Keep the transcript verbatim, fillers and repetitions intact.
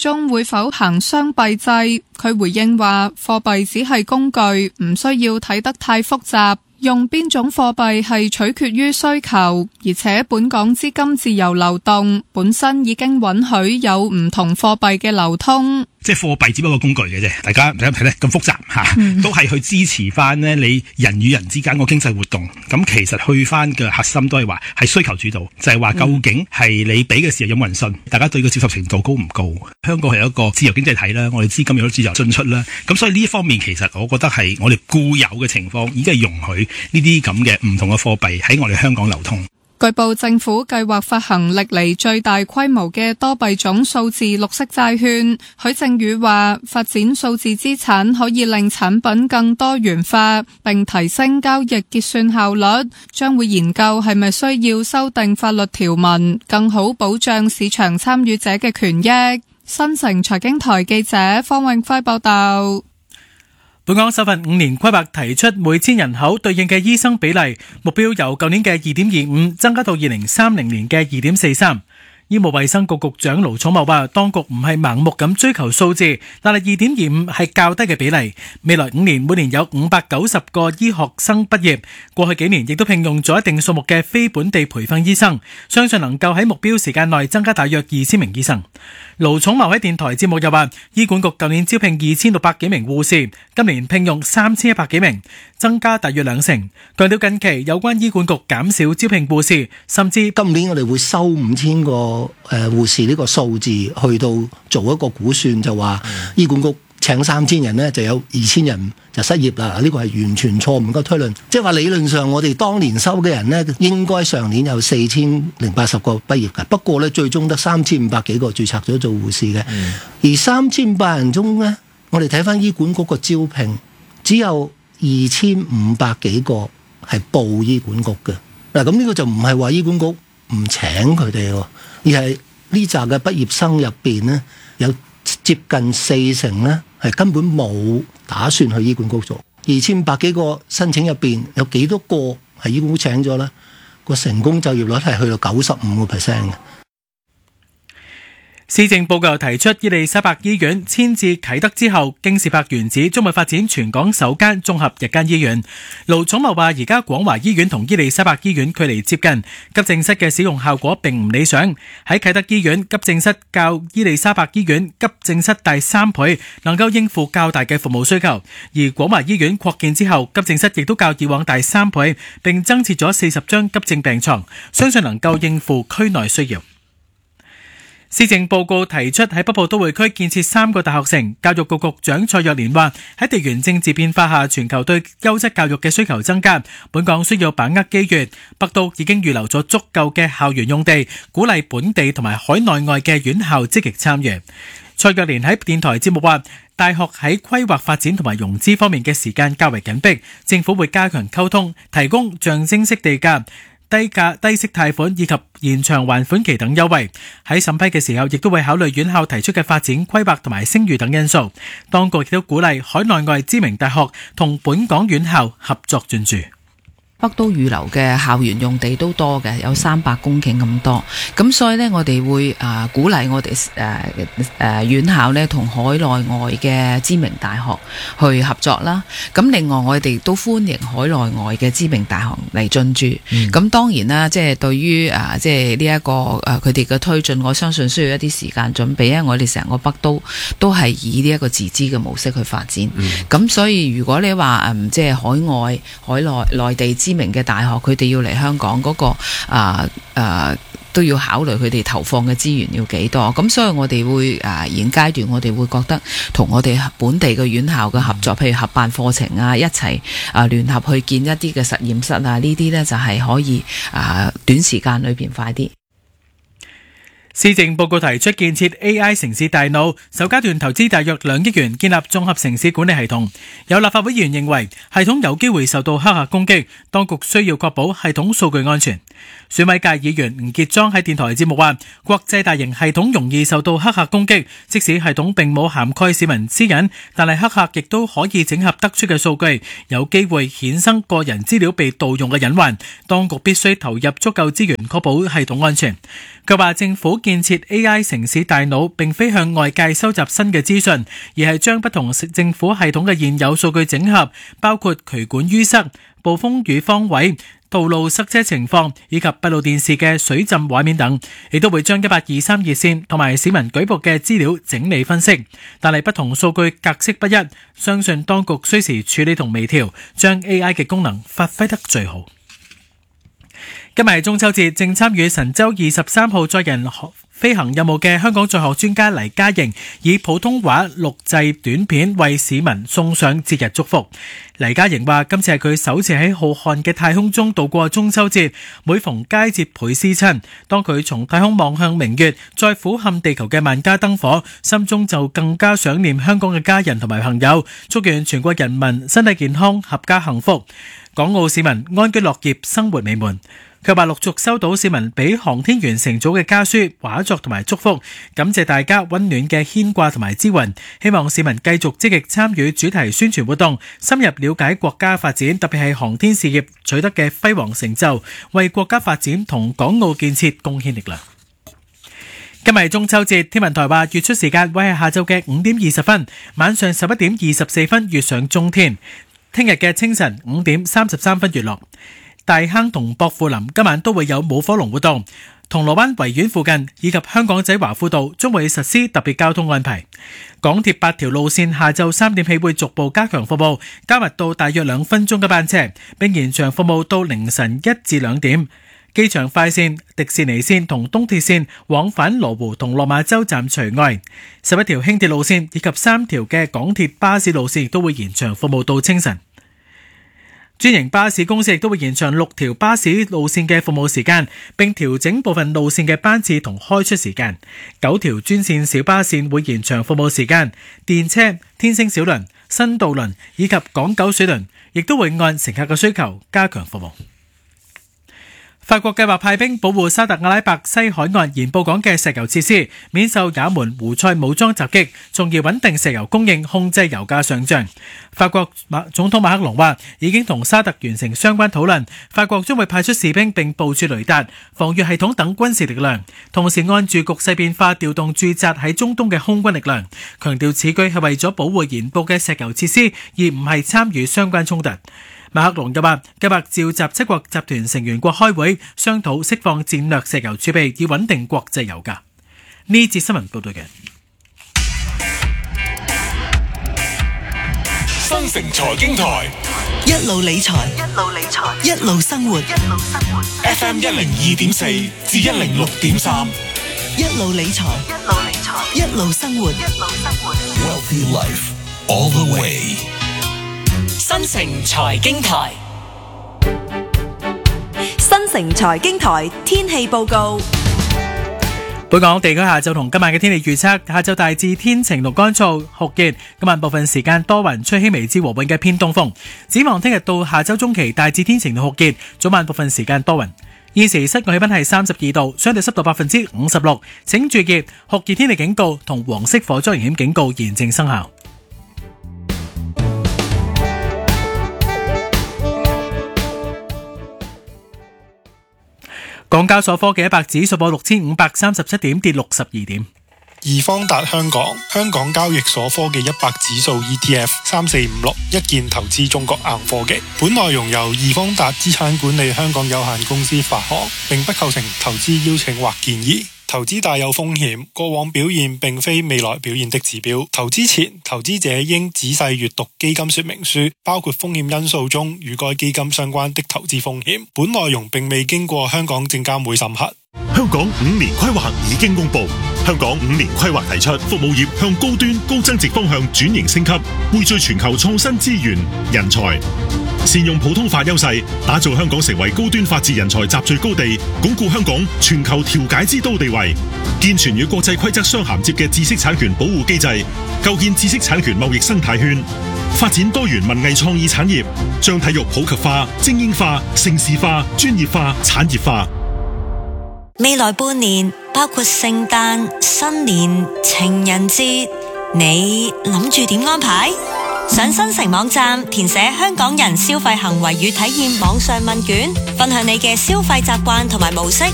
終會否行雙幣制。佢回應話，貨幣只係工具，唔需要睇得太複雜。用邊種貨幣係取決於需求，而且本港資金自由流動，本身已經允許有唔同貨幣嘅流通。 即係貨幣只不過工具嘅啫，大家唔使睇得咁複雜吓，嗯、都係去支持翻呢你人與人之間個經濟活動。咁其實去翻嘅核心都係話係需求主導，就係、是、話究竟係你俾嘅時候有冇人信，大家對個接受程度高唔高？香港係一個自由經濟體啦，我哋資金有咗自由進出啦，咁所以呢一方面其實我覺得係我哋固有嘅情況已經係容許呢啲咁嘅唔同嘅貨幣喺我哋香港流通。 據報政府計劃發行歷嚟最大規模嘅多幣種數字綠色債券。許正宇話，發展數字資產可以令產品更多元化，並提升交易結算效率，將會研究係咪需要修訂法律條文，更好保障市場參與者嘅權益。新城財經台記者方永輝報道。 本港首份五年規劃提出每千人口對應嘅醫生比例目標由舊年嘅二點二五增加到二零三零年嘅二點四三。醫務衛生局局長盧寵茂話，當局唔係盲目咁追求數字，但係二點二五係較低嘅比例。未來五年每年有五百九十個醫學生畢業，過去幾年亦都聘用咗一定數目嘅非本地培訓醫生，相信能夠喺目標時間內增加大約二千名醫生。盧寵茂喺電台節目又話，醫管局舊年招聘二千六百幾名護士，今年聘用三千一百幾名，增加大約兩成。強調近期有關醫管局減少招聘護士，甚至今年我哋會收五千個誒護士呢個數字去到做一個估算，就話醫管局請三千人呢，就有二千人就失業啦。呢個係完全錯誤嘅推論，即係話理論上我哋當年收嘅人呢，應該上年有四千零八十個畢業嘅，不過呢，最終得三千五百幾個註冊咗做護士嘅，嗯、而三千五百人中呢，我哋睇翻醫管局個招聘只有二千五百幾個係報醫管局嘅。嗱，咁呢個就唔係話醫管局唔請佢哋喎，而係呢扎嘅畢業生入邊呢，有接近四成呢係根本冇打算去醫管局做。二千五百幾個申請入邊有幾多個係醫管局請咗呢？個成功就業率係去到九十五個 percent 嘅。 施政報告提出，伊利沙伯醫院遷至啟德之後，京士柏原址將會發展全港首間綜合日間醫院。盧寵茂話，而家廣華醫院同伊利沙伯醫院距離接近，急症室嘅使用效果並唔理想。喺啟德醫院，急症室較伊利沙伯醫院急症室大三倍，能夠應付較大嘅服務需求。而廣華醫院擴建之後，急症室亦都較以往大三倍，並增設咗四十張急症病床，相信能夠應付區內需要。施政報告提出喺北部都會區建設三個大學城。教育局局長蔡若蓮話，喺地緣政治變化下，全球對優質教育嘅需求增加，本港需要把握機遇。北都已經預留咗足夠嘅校園用地，鼓勵本地同埋海內外嘅院校積極參與。蔡若蓮喺電台節目話，大學喺規劃發展同埋融資方面嘅時間較為緊迫，政府會加強溝通，提供象徵式地價、低價低息貸款以及延長還款期等優惠。喺審批嘅時候，亦都會考慮院校提出嘅發展規劃同埋聲譽等因素。當局亦都鼓勵海內外知名大學同本港院校合作進駐。 北都預留嘅校園用地都多嘅，有三百公頃咁多，咁所以呢，我哋會啊、呃、鼓勵我哋誒誒院校呢同海內外嘅知名大學去合作啦。咁另外我哋都歡迎海內外嘅知名大學嚟進駐。咁、嗯、當然啦，即係對於啊即係呢一個誒佢哋嘅推進，我相信需要一啲時間準備，因為我哋成個北都都係以呢一個自資嘅模式去發展。咁、嗯、所以如果你話嗯即係海外海內內地知名嘅大學，佢哋要嚟香港嗰、那個啊啊都要考慮佢哋投放嘅資源要幾多，咁所以我哋會啊現階段我哋會覺得同我哋本地嘅院校嘅合作，譬如合辦課程啊，一齊啊聯合去建一啲嘅實驗室啊，呢啲呢就係可以啊短時間裏邊快啲。 施政報告提出建設 A I 城市大腦，首階段投資大約兩億元建立綜合城市管理系統。有立法會議員認為系統有機會受到黑客攻擊，當局需要確保系統數據安全。 選委界議員吳傑莊喺電台節目話，國際大型系統容易受到黑客攻擊，即使系統並冇涵蓋市民私隱，但係黑客亦都可以整合得出嘅數據，有機會衍生個人資料被盜用嘅隱患。當局必須投入足夠資源，確保系統安全。佢話政府建設 A I 城市大腦並非向外界收集新嘅資訊，而係將不同政府系統嘅現有數據整合，包括渠管淤塞、暴風雨方位、道路塞車情況以及閉路電視嘅水浸畫面等，亦都會將一八二三熱線同埋市民舉報嘅資料整理分析。但係不同數據格式不一，相信當局需時處理同微調，將 A I 嘅功能發揮得最好。今日係中秋節，正參與神舟二十三號載人飛行任務嘅香港載荷專家黎嘉瑩以普通話錄製短片為市民送上節日祝福。黎嘉瑩話今次係佢首次喺浩瀚嘅太空中度過中秋節，每逢佳節倍思親。當佢從太空望向明月，再俯瞰地球嘅萬家燈火，心中就更加想念香港嘅家人同埋朋友。祝願全國人民身體健康、合家幸福，港澳市民安居樂業、生活美滿。佢話陸續收到市民俾航天員乘組嘅家書、畫作同埋祝福，感謝大家溫暖嘅牽掛同埋支援，希望市民繼續積極參與主題宣傳活動，深入了解國家發展，特別係航天事業取得嘅輝煌成就，為國家發展同港澳建設貢獻力量。今日係中秋節，天文台話月出時間會係下晝嘅五點二十分，晚上十一點二十四分月上中天。聽日嘅清晨五點三十三分月落。大坑同薄扶林今晚都會有舞火龍活動，銅鑼灣維園附近以及香港仔華富道將會實施特別交通安排。港鐵八條路線下晝三點起會逐步加強服務，加密到大約兩分鐘嘅班車，並延長服務到凌晨一至兩點。機場快線、迪士尼線同東鐵線往返羅湖同落馬洲站除外。十一條輕鐵路線以及三條嘅港鐵巴士路線亦都會延長服務到清晨。專營巴士公司亦都會延長六條巴士路線嘅服務時間，並調整部分路線嘅班次同開出時間。九條專線小巴線會延長服務時間，電車、天星小輪、新渡輪以及港九水輪亦都會按乘客嘅需求加強服務。法國計劃派兵保護沙特阿拉伯西海岸鹽布港嘅石油設施，免受也門胡塞武裝襲擊，從而穩定石油供應，控制油價上漲。法國總統馬克龍話已經同沙特完成相關討論，法國將會派出士兵並部署雷達、防禦系統等軍事力量，同時按住局勢變化調動駐紮喺中東嘅空軍力量，強調此舉係為咗保護鹽布嘅石油設施，而唔係參與相關衝突。馬克龍又話計劃召集七國集團成員國開會，商討釋放戰略石油儲備，以穩定國際油價。呢節新聞報道嘅新城財經台， 一路理財，一路理財，一路生活，一路生活。 F M 一零二點四至一零六點三， 一路理財，一路理財，一路生活，一路生活。 Wealthy Life all the way。 新城財經台， 新城財經台天氣報告。 本港地區下晝同今晚嘅天氣預測：下晝大致天晴同乾燥酷熱，今晚部分時間多雲，吹輕微至和緩嘅偏東風。展望聽日到下週中期大致天晴同酷熱，早晚部分時間多雲。現時室外氣溫係三十二度，相對濕度百分之五十六。請注意酷熱天氣警告同黃色火災危險警告現正生效。港交所科技一百指數報六千五百三十七點，跌六十二點。 易方達香港香港交易所科技一百指數 E T F 三四五六一鍵投資中國硬科技。本內容由易方達資產管理香港有限公司發行，並不構成投資邀請或建議。投資大有風險，過往表現並非未來表現的指標。投資前，投資者應仔細閱讀基金說明書，包括風險因素中與該基金相關的投資風險。本內容並未經過香港證監會審核。 香港五年規劃已經公布，香港五年規劃提出服務業向高端高增值方向轉型升級，匯聚全球創新資源、人才，善用普通法優勢，打造香港成為高端法治人才集聚高地，鞏固香港全球調解之都地位，健全與國際規則相銜接嘅知識產權保護機制，構建知識產權貿易生態圈， 發展多元文藝創意產業，將體育普及化、精英化、城市化、專業化、產業化。 未來半年包括聖誕、新年、情人節，你諗住點安排？上新城網站填寫香港人消費行為與體驗網上問卷，分享你嘅消費習慣同埋模式，